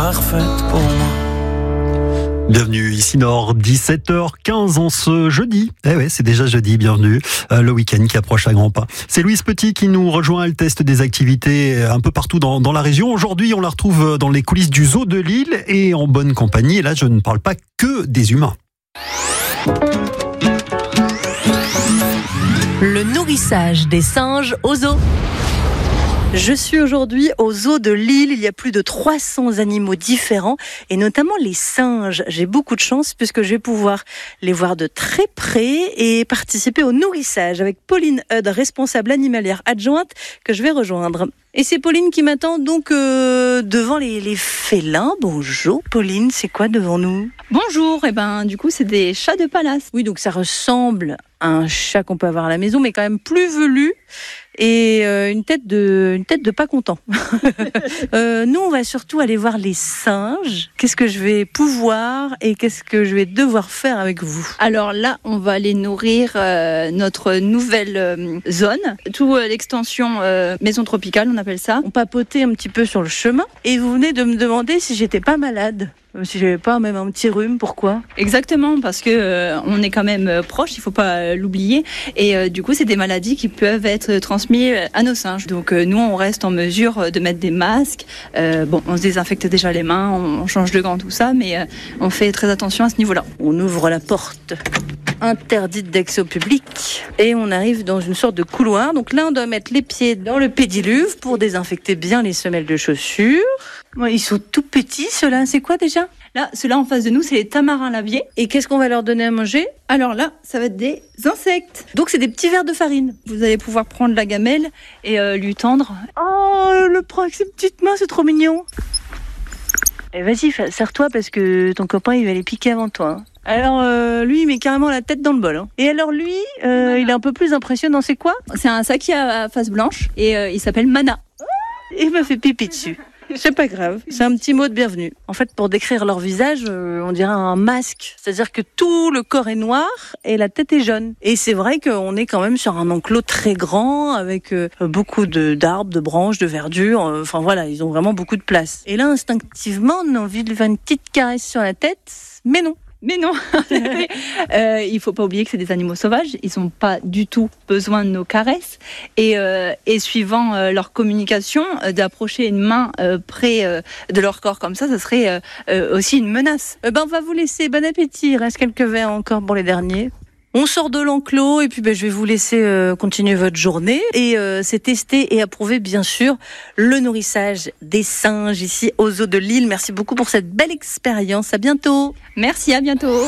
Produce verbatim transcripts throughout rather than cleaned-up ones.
parfaite pour moi. Bienvenue ici Nord, dix-sept heures quinze en ce jeudi. Eh ouais, c'est déjà jeudi, bienvenue. Euh, le week-end qui approche à grands pas. C'est Louise Petit qui nous rejoint, elle teste des activités un peu partout dans, dans la région. Aujourd'hui, on la retrouve dans les coulisses du zoo de Lille et en bonne compagnie. Et là, je ne parle pas que des humains. Le nourrissage des singes au zoo. Je suis aujourd'hui au zoo de Lille. Il y a plus de trois cents animaux différents et notamment les singes. J'ai beaucoup de chance puisque je vais pouvoir les voir de très près et participer au nourrissage avec Pauline Eudes, responsable animalière adjointe que je vais rejoindre. Et c'est Pauline qui m'attend donc euh, devant les, les félins. Bonjour Pauline, c'est quoi devant nous ? Bonjour, et eh ben du coup c'est des chats de palace. Oui, donc ça ressemble à un chat qu'on peut avoir à la maison, mais quand même plus velu et euh, une tête de une tête de pas content. euh, nous, on va surtout aller voir les singes. Qu'est-ce que je vais pouvoir et qu'est-ce que je vais devoir faire avec vous ? Alors là, on va aller nourrir euh, notre nouvelle euh, zone, toute euh, l'extension euh, maison tropicale, on appelle ça. On papotait un petit peu sur le chemin et vous venez de me demander si j'étais pas malade. Si j'avais pas même un petit rhume, pourquoi ? Exactement, parce que euh, on est quand même euh, proche, il faut pas euh, l'oublier. Et euh, du coup, c'est des maladies qui peuvent être transmises à nos singes. Donc euh, nous, on reste en mesure de mettre des masques. Euh, bon, on se désinfecte déjà les mains, on change de gants, tout ça, mais euh, on fait très attention à ce niveau-là. On ouvre la porte interdite d'accès au public et on arrive dans une sorte de couloir. Donc là, on doit mettre les pieds dans le pédiluve pour désinfecter bien les semelles de chaussures. Ouais, ils sont tout petits, ceux-là. C'est quoi déjà ? Là, ceux-là en face de nous, c'est les tamarins labiers. Et qu'est-ce qu'on va leur donner à manger ? Alors là, ça va être des insectes. Donc c'est des petits vers de farine. Vous allez pouvoir prendre la gamelle et euh, lui tendre. Oh, le prend avec ses petites mains, c'est trop mignon. Et vas-y, serre-toi parce que ton copain, il va les piquer avant toi. Hein. Alors euh, lui, il met carrément la tête dans le bol. Hein. Et alors lui, euh, voilà. Il est un peu plus impressionnant. C'est quoi ? C'est un sac à face blanche et euh, il s'appelle Mana. Et il m'a fait pipi dessus. C'est pas grave, c'est un petit mot de bienvenue. En fait, pour décrire leur visage, euh, on dirait un masque. C'est-à-dire que tout le corps est noir et la tête est jaune. Et c'est vrai qu'on est quand même sur un enclos très grand avec euh, beaucoup de, d'arbres, de branches, de verdure. Euh, enfin voilà, ils ont vraiment beaucoup de place. Et là, instinctivement, on a envie de lui faire une petite caresse sur la tête, mais non. Mais non, euh, il faut pas oublier que c'est des animaux sauvages, ils n'ont pas du tout besoin de nos caresses et, euh, et suivant euh, leur communication, euh, d'approcher une main euh, près euh, de leur corps comme ça, ça serait euh, euh, aussi une menace. Euh, ben on va vous laisser, bon appétit, il reste quelques verres encore pour les derniers. On sort de l'enclos et puis ben, je vais vous laisser euh, continuer votre journée et euh, c'est tester et approuver bien sûr le nourrissage des singes ici au zoo de Lille. Merci beaucoup pour cette belle expérience. À bientôt. Merci, à bientôt.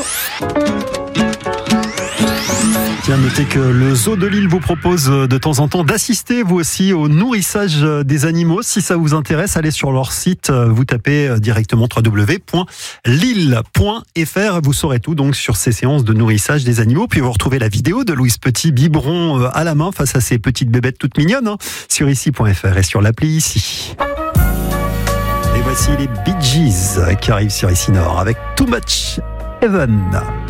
Tiens, notez que le zoo de Lille vous propose de temps en temps d'assister vous aussi au nourrissage des animaux. Si ça vous intéresse, allez sur leur site, vous tapez directement w w w point lille point f r. Vous saurez tout donc sur ces séances de nourrissage des animaux. Puis vous retrouvez la vidéo de Louise Petit, biberon à la main face à ces petites bébêtes toutes mignonnes hein, sur ici point f r et sur l'appli ici. Et voici les Bee Gees qui arrivent sur Ici Nord avec Too Much Heaven.